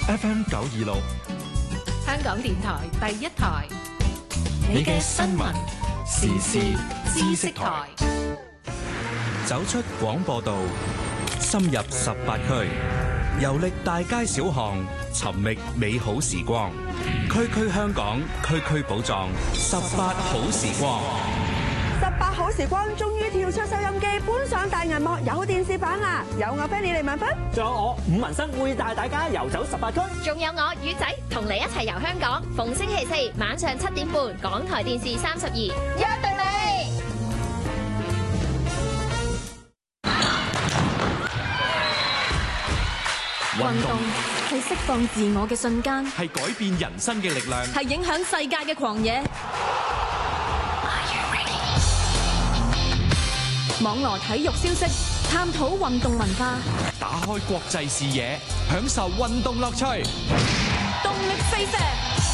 FM 926， 香港電台第一台， 你嘅新聞時事知識台，走出廣播道，深入18區，遊歷大街小巷，尋覓美好時光，區區香港，區區寶藏，18好時光。 18好時光終於跳出收音機，搬上大銀幕，有電視版啦！有我 Fanny 李文芬， 仲有我伍文生會帶大家遊走18區， 仲有我魚仔同你一齊遊香港。逢星期四晚上7點半，港台電視32，約定你。 運動係釋放自我嘅瞬間， 係改變人生嘅力量， 係影響世界嘅狂野。網羅體育消息，探討運動文化， 打開國際視野，享受運動樂趣。 動力飛石，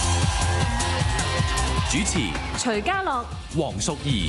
主持徐家樂、 黃淑儀。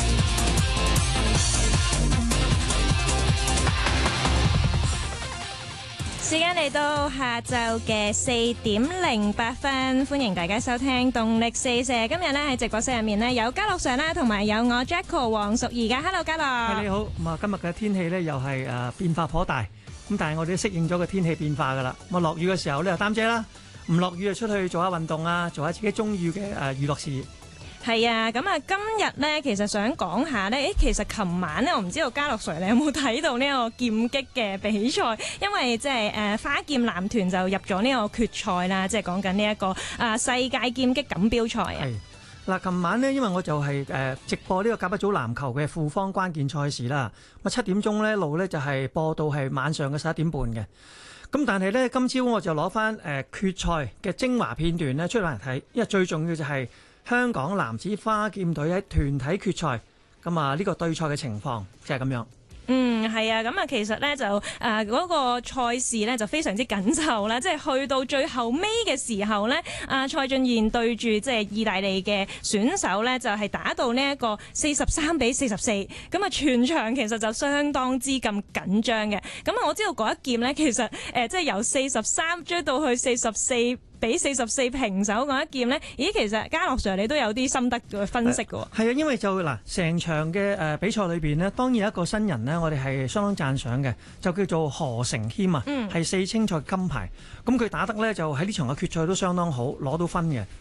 時間嚟到下晝嘅4點08分，歡迎大家收聽動力四射。今日呢喺直播室入面呢，有家樂上啦，同埋有我 Jacko 黃淑儀嘅。Hello， 家樂。 你好。咁啊，今日嘅天氣呢又係變化頗大，咁但係我哋都適應咗個天氣變化噶啦。咁啊，落雨嘅時候呢就擔遮啦，唔落雨就出去做下運動啊，做下自己中意嘅娛樂事業。 係啊，咁啊，今日呢，其實想講下呢，其實琴晚呢，我唔知道家樂 Sir 你有冇睇到呢個劍擊嘅比賽，因為即係花劍男團就入咗呢個決賽啦，即係講緊呢一個世界劍擊錦標賽啊。 係嗱，琴晚呢，因為我就係直播呢個甲一組籃球嘅富方關鍵賽事啦，咁7點鐘呢路呢就係播到係晚上嘅11點半嘅。咁但係呢，今朝我就攞翻決賽嘅精華片段呢出嚟睇，因為最重要就係香港男子花劍隊喺團體決賽，咁啊呢個對賽嘅情況就係咁樣。 係啊，咁啊其實咧就嗰個賽事咧就非常之緊湊啦，即係去到最後尾嘅時候咧，蔡俊彥對住即係意大利嘅選手咧，就係打到呢一個43-44，咁啊全場其實就相當之咁緊張嘅。咁啊我知道嗰一劍咧，其實即係由43追到去44-44平手嗰一劍呢，咦，其實家樂 Sir 你都有啲心得嘅分析嘅。 係啊，因為就嗱，成場嘅比賽裏邊呢，當然有一個新人呢，我哋係相當讚賞嘅，就叫做何成謙啊，係4青賽金牌。咁佢打得呢，就喺呢場嘅決賽都相當好，攞到分嘅。